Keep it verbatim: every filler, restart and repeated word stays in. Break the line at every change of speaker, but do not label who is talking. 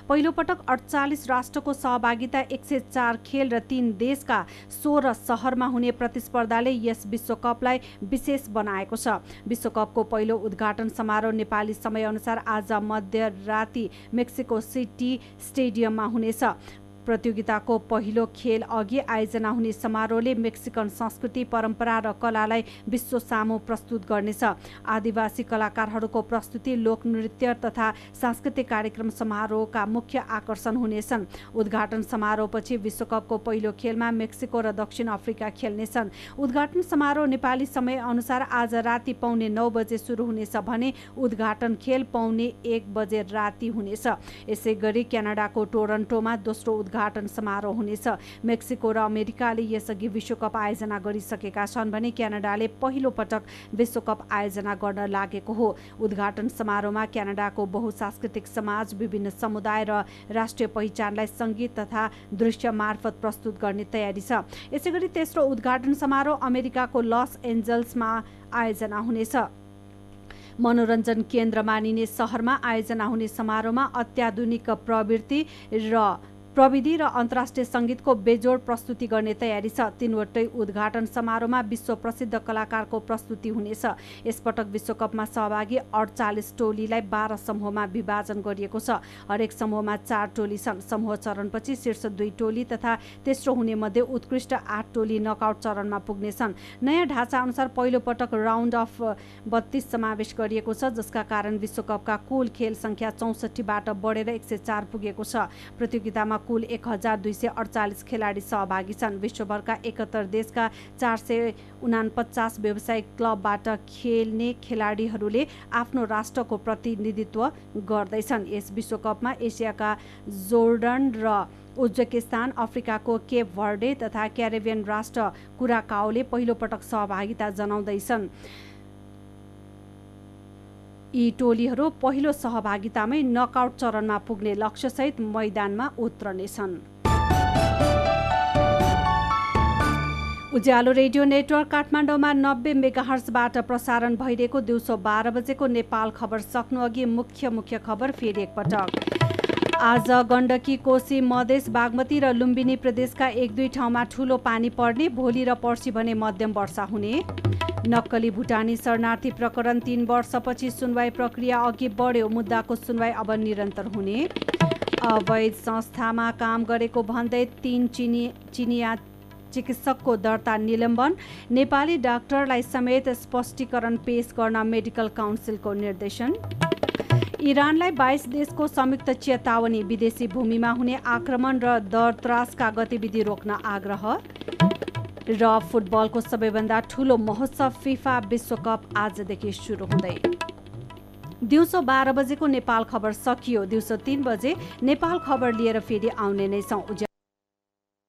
पहिलोपटक अडचालिस राष्ट्रको सहभागिता एक सय चार खेल र तीन देशका सोह्र सहरमा हुने प्रतिस्पर्धाले यस विश्वकपलाई विशेष बनाएको छ। विश्वकपको पहिलो उद्घाटन समारोह नेपाली समयअनुसार आज मध्यराती मेक्सिको सिटी स्टेडियममा हुनेछ। प्रतियोगिताको पहिलो खेल अघि आयोजना हुने समारोहले मेक्सिकन संस्कृति, परम्परा र कलालाई विश्व सामु प्रस्तुत गर्नेछ। आदिवासी कलाकारहरूको प्रस्तुति, लोकनृत्य तथा सांस्कृतिक कार्यक्रम समारोहका मुख्य आकर्षण हुनेछन्। उद्घाटन समारोहपछि विश्वकपको पहिलो खेलमा मेक्सिको र दक्षिण अफ्रिका खेल्नेछन्। उद्घाटन समारोह नेपाली समयअनुसार आज राति पौने नौ बजे सुरु हुनेछ भने उद्घाटन खेल पौने एक बजे राति हुनेछ। यसै गरी क्यानाडाको टोरन्टोमा दोस्रो उद्घाटन समारोह हुनेछ। मेक्सिको र अमेरिकाले यसअघि विश्वकप आयोजना गरिसकेका छन् भने क्यानाडाले पहिलो पटक विश्वकप आयोजना गर्न लागेको हो। उद्घाटन समारोहमा क्यानाडाको बहुसांस्कृतिक समाज, विभिन्न समुदाय र राष्ट्रिय पहिचानलाई सङ्गीत तथा दृश्य मार्फत प्रस्तुत गर्ने तयारी छ। यसैगरी तेस्रो उद्घाटन समारोह अमेरिकाको लस एन्जल्समा आयोजना हुनेछ। मनोरञ्जन केन्द्र मानिने सहरमा आयोजना हुने समारोहमा अत्याधुनिक प्रवृत्ति र प्रविधि र अन्तर्राष्ट्रिय सङ्गीतको बेजोड प्रस्तुति गर्ने तयारी छ। तीनवटै उद्घाटन समारोहमा विश्व प्रसिद्ध कलाकारको प्रस्तुति हुनेछ। यसपटक विश्वकपमा सहभागी अडचालिस टोलीलाई बाह्र समूहमा विभाजन गरिएको छ। हरेक समूहमा चार टोली छन्। समूह चरणपछि शीर्ष दुई टोली तथा तेस्रो हुने मध्ये उत्कृष्ट आठ टोली नकआउट चरणमा पुग्नेछन्। नयाँ ढाँचा अनुसार पहिलो पटक राउन्ड अफ बत्तीस समावेश गरिएको छ, जसका कारण विश्वकपका कुल खेल सङ्ख्या चौसठीबाट बढेर एक सय चार पुगेको छ। प्रतियोगितामा कुल एक हजार दुई सय अडचालिस खेलाडी सहभागी छन्। विश्वभरका एकहत्तर देशका चार सय उनापचास व्यावसायिक क्लबबाट खेल्ने खेलाडीहरूले आफ्नो राष्ट्रको प्रतिनिधित्व गर्दैछन्। यस विश्वकपमा एसियाका जोर्डन र उज्बेकिस्तान, अफ्रिकाको केप भर्डे तथा क्यारेबियन राष्ट्र कुराकाओले पहिलो पटक सहभागिता जनाउँदैछन्। यी टोलीहरू पहिलो सहभागितामै नकआउट चरणमा पुग्ने लक्ष्यसहित मैदानमा उत्रनेछन्। उज्यालो रेडियो नेटवर्क काठमाडौँमा नब्बे मेगाहर्जबाट प्रसारण भइरहेको दिउँसो बाह्र बजेको नेपाल खबर सक्नु अघि मुख्य मुख्य खबर फेरि एकपटक। आज गण्डकी, कोशी, मधेस, बागमती र लुम्बिनी प्रदेशका एक दुई ठाउँमा ठूलो पानी पर्ने, भोलि र पर्सि भने मध्यम वर्षा हुने। नक्कली भुटानी शरणार्थी प्रकरण तीन वर्षपछि सुनवाई प्रक्रिया अघि बढ्यो, मुद्दाको सुनवाई अब निरन्तर हुने। अवैध संस्थामा काम गरेको भन्दै तीन चिनी चिनिया चिकित्सकको दर्ता निलम्बन, नेपाली डाक्टरलाई समेत स्पष्टीकरण पेश गर्न मेडिकल काउन्सिलको निर्देशन। इरानलाई बाइस देशको संयुक्त चेतावनी, विदेशी भूमिमा हुने आक्रमण र दरत्रासका गतिविधि रोक्न आग्रह। र फुटबलको सबैभन्दा ठूलो महोत्सव फिफा विश्वकप आजदेखि सुरु हुँदै। दिउँसो बाह्र बजेको नेपाल खबर सकियो। दिउँसो तीन बजे नेपाल खबर लिएर फेरि आउने नै छौँ।